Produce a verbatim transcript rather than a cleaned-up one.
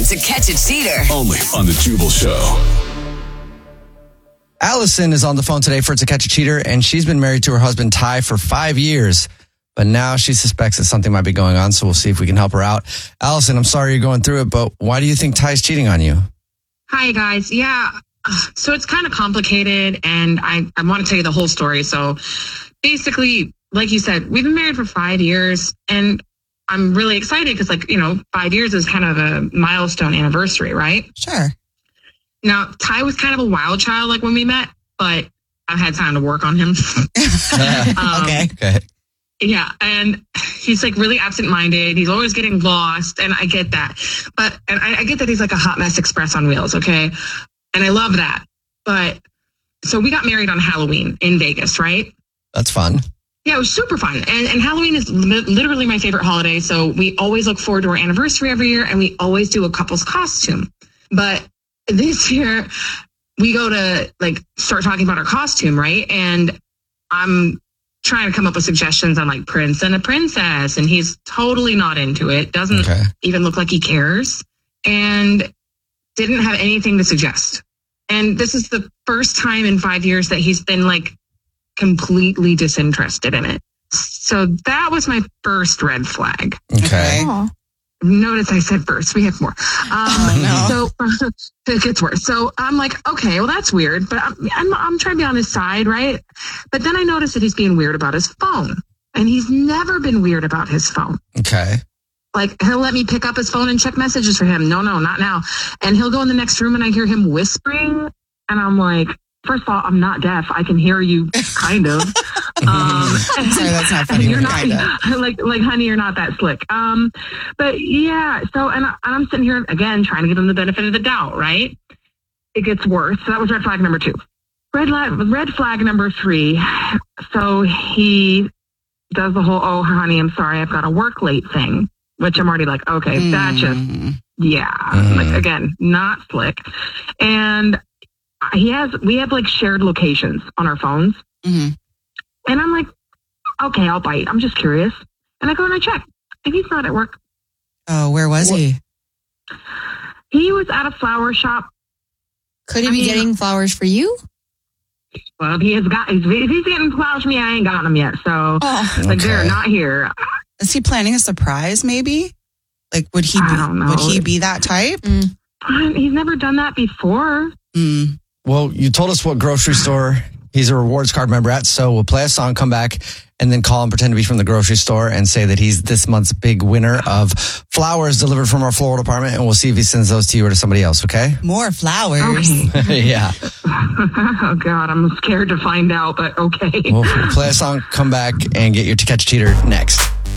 To Catch a Cheater. Only on the Jubal Show. Allison is on the phone today for To Catch a Cheater, and she's been married to her husband, Ty, for five years. But now she suspects that something might be going on, so we'll see if we can help her out. Allison, I'm sorry you're going through it, but why do you think Ty's cheating on you? Hi, guys. Yeah, so it's kind of complicated, and I, I want to tell you the whole story. So basically, like you said, we've been married for five years, and I'm really excited because, like, you know, five years is kind of a milestone anniversary, right? Sure. Now, Ty was kind of a wild child, like, when we met, but I've had time to work on him. um, okay. Okay. Yeah, and he's like really absent-minded. He's always getting lost, and I get that. But and I, I get that he's like a hot mess express on wheels, okay? And I love that. But so we got married on Halloween in Vegas, right? That's fun. Yeah, it was super fun. And, and Halloween is li- literally my favorite holiday. So we always look forward to our anniversary every year, and we always do a couple's costume. But this year, we go to like start talking about our costume, right? And I'm trying to come up with suggestions on like Prince and a Princess, and he's totally not into it. Doesn't Okay. even look like he cares, and didn't have anything to suggest. And this is the first time in five years that he's been like completely disinterested in it. So that was my first red flag. Okay. Aw. Notice I said first. We have more. Um, Oh, So it gets worse. So I'm like, okay, well, that's weird. But I'm, I'm, I'm trying to be on his side, right? But then I noticed that he's being weird about his phone. And he's never been weird about his phone. Okay. Like, he'll let me pick up his phone and check messages for him. No, no, not now. And he'll go in the next room and I hear him whispering. And I'm like, first of all, I'm not deaf. I can hear you, kind of. Um, Sorry, that's not and funny. You're Kinda. not like, like, honey, you're not that slick. Um, but yeah. So, and, I, and I'm sitting here again trying to give him the benefit of the doubt, right? It gets worse. So that was red flag number two. Red, la- red flag number three. So he does the whole, oh, honey, I'm sorry, I've got to work late thing, which I'm already like, okay, mm. that just, yeah, mm. like again, not slick. And he has, we have like shared locations on our phones. Mm-hmm. And I'm like, okay, I'll bite. I'm just curious. And I go and I check. And he's not at work. Oh, where was what? he? He was at a flower shop. Could he I be mean, getting flowers for you? Well, he has got, if he's getting flowers for me, I ain't gotten them yet. So, Oh, like, okay. they're not here. Is he planning a surprise, maybe? Like, would he I be, don't know. would he be that type? Mm. He's never done that before. Mm. Well, you told us what grocery store he's a rewards card member at, so we'll play a song, come back, and then call and pretend to be from the grocery store and say that he's this month's big winner of flowers delivered from our floral department, and we'll see if he sends those to you or to somebody else, okay? More flowers. Okay. Yeah. Oh, God, I'm scared to find out, but okay. We'll play a song, come back, and get your To Catch a Cheater next.